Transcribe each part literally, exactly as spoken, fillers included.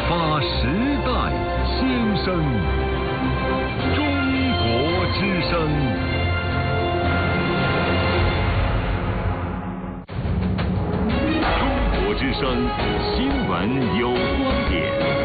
把时代先声，中国之声。中国之声新闻有观点。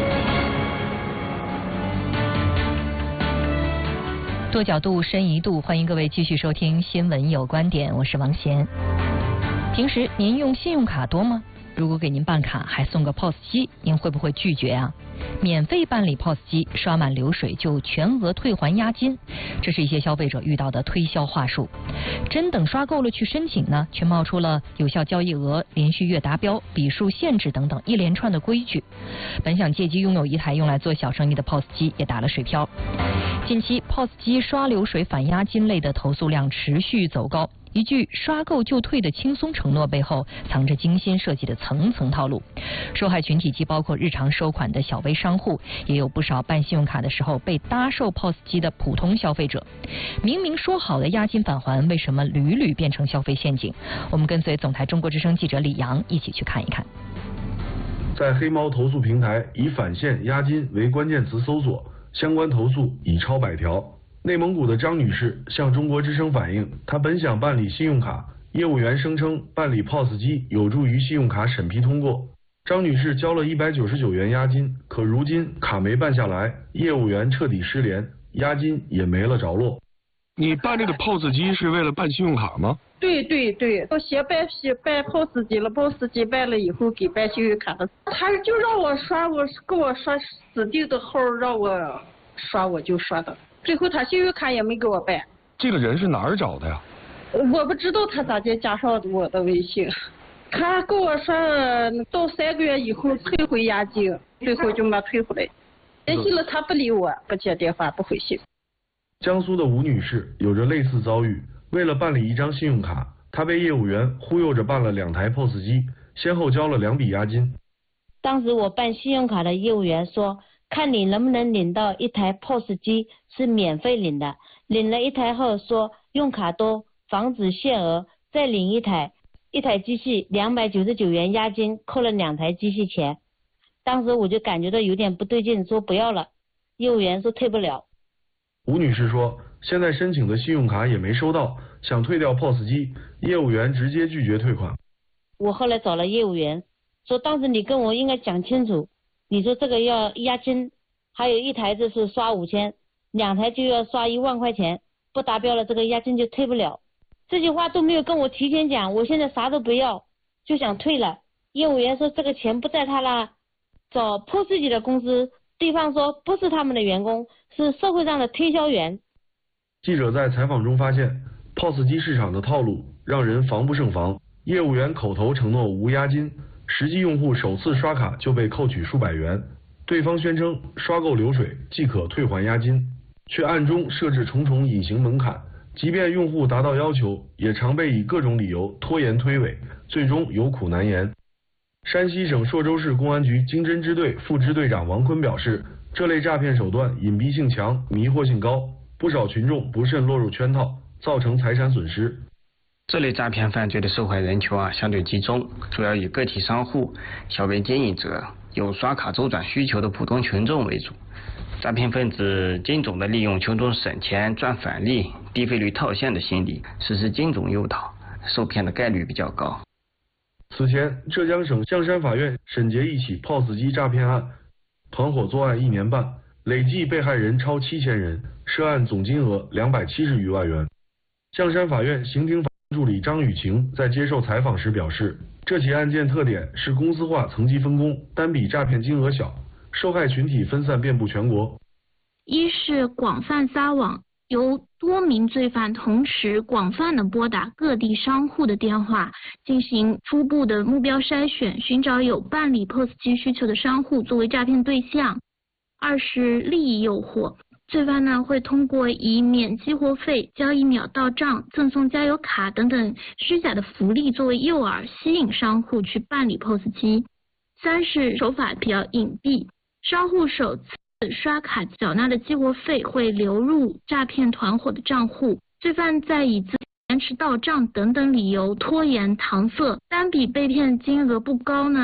多角度，深一度，欢迎各位继续收听新闻有观点，我是王贤。平时您用信用卡多吗？如果给您办卡还送个 P O S 机，您会不会拒绝啊？免费办理 P O S 机，刷满流水就全额退还押金，这是一些消费者遇到的推销话术。真等刷够了去申请呢，却冒出了有效交易额、连续月达标、笔数限制等等一连串的规矩。本想借机拥有一台用来做小生意的 P O S 机也打了水漂。近期 P O S 机刷流水返押金类的投诉量持续走高。一句刷够就退的轻松承诺背后，藏着精心设计的层层套路。受害群体既包括日常收款的小微商户，也有不少办信用卡的时候被搭售 P O S 机的普通消费者。明明说好的押金返还，为什么屡屡变成消费陷阱？我们跟随总台中国之声记者李阳一起去看一看。 在黑猫投诉平台以返现押金为关键词搜索，相关投诉已超百条。内蒙古的张女士向中国之声反映，她本想办理信用卡，业务员声称办理 P O S 机有助于信用卡审批通过。张女士交了一百九十九元押金，可如今卡没办下来，业务员彻底失联，押金也没了着落。 你办这个 P O S 机是为了办信用卡吗？ 对对对，我先办办 P O S 机了 ，P O S 机办了以后给办信用卡的，他就让我刷，我给我刷指定的号让我刷，我就刷的。最后他信用卡也没给我办。 这个人是哪儿找的呀？ 我不知道他咋的加上我的微信，他跟我说到三个月以后退回押金，最后就没退回来。联系了他不理我，不接电话，不回信。 江苏的吴女士有着类似遭遇，为了办理一张信用卡，她被业务员忽悠着办了两台 P O S 机，先后交了两笔押金。 当时我办信用卡的业务员说，看你能不能领到一台 P O S 机是免费领的，领了一台后说用卡多防止限额，再领一台，一台机器两百九十九元押金，扣了两台机器钱。当时我就感觉到有点不对劲，说不要了，业务员说退不了。 吴女士说，现在申请的信用卡也没收到，想退掉 P O S 机，业务员直接拒绝退款。 我后来找了业务员，说当时你跟我应该讲清楚，你说这个要押金，还有一台子是刷五千，两台就要刷一万块钱，不达标了这个押金就退不了。这句话都没有跟我提前讲，我现在啥都不要，就想退了。业务员说这个钱不在他那，找 P O S 机的公司，对方说不是他们的员工，是社会上的推销员。 记者在采访中发现 ，P O S 机市场的套路让人防不胜防。业务员口头承诺无押金，实际用户首次刷卡就被扣取数百元。对方宣称刷够流水即可退还押金，却暗中设置重重隐形门槛，即便用户达到要求，也常被以各种理由拖延推诿，最终有苦难言。山西省朔州市公安局经侦支队副支队长王坤表示，这类诈骗手段隐蔽性强，迷惑性高，不少群众不慎落入圈套，造成财产损失。 这类诈骗犯罪的受害人群啊相对集中，主要以个体商户、小微经营者、有刷卡周转需求的普通群众为主。诈骗分子精准地利用群众省钱赚返利、低费率套现的心理，实施精准诱导，受骗的概率比较高。 此前，浙江省象山法院审结一起 P O S 机诈骗案，团伙作案一年半，累计被害人超七千人，涉案总金额两百七十余万元。象山法院刑庭法助理张雨晴在接受采访时表示，这起案件特点是公司化层级分工，单笔诈骗金额小，受害群体分散遍布全国。 一是广泛撒网，由多名罪犯同时广泛的拨打各地商户的电话，进行初步的目标筛选，寻找有办理 P O S 机需求的商户作为诈骗对象。二是利益诱惑，罪犯呢会通过以免激活费、交易秒到账、赠送加油卡等等虚假的福利作为诱饵，吸引商户去办理 P O S 机。三是手法比较隐蔽，商户首次刷卡缴纳的激活费会流入诈骗团伙的账户，罪犯在以资延迟到账等等理由拖延搪塞，单笔被骗金额不高呢，